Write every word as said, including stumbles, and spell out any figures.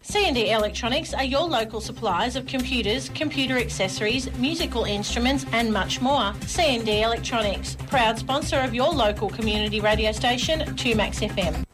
C and D Electronics are your local suppliers of computers, computer accessories, musical instruments and much more. C and D Electronics, proud sponsor of your local community radio station, two Max F M.